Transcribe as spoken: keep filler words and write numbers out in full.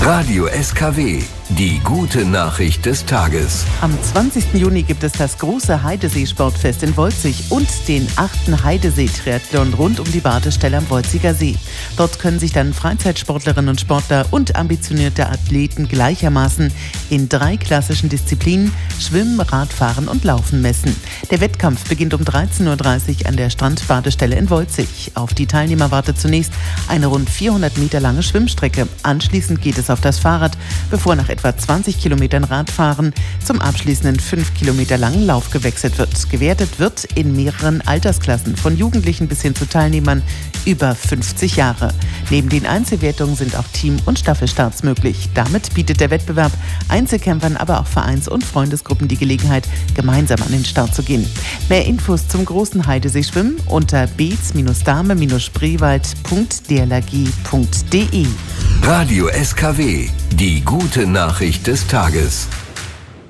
Radio S K W, die gute Nachricht des Tages. Am zwanzigsten Juni gibt es das große Heidesee-Sportfest in Wolzig und den achten Heidesee-Triathlon rund um die Wartestelle am Wolziger See. Dort können sich dann Freizeitsportlerinnen und Sportler und ambitionierte Athleten gleichermaßen in drei klassischen Disziplinen Schwimmen, Radfahren und Laufen messen. Der Wettkampf beginnt um dreizehn Uhr dreißig an der Strandbadestelle in Wolzig. Auf die Teilnehmer wartet zunächst eine rund vierhundert Meter lange Schwimmstrecke. Anschließend geht es auf das Fahrrad, bevor nach etwa zwanzig Kilometern Radfahren zum abschließenden fünf Kilometer langen Lauf gewechselt wird. Gewertet wird in mehreren Altersklassen, von Jugendlichen bis hin zu Teilnehmern über fünfzig Jahre. Neben den Einzelwertungen sind auch Team- und Staffelstarts möglich. Damit bietet der Wettbewerb Einzelkämpfern, aber auch Vereins- und Freundesgruppen die Gelegenheit, gemeinsam an den Start zu gehen. Mehr Infos zum großen Heidesee-Schwimmen unter beets-dame-spreewald punkt d l a g punkt d e. Radio S K W, die gute Nachricht des Tages.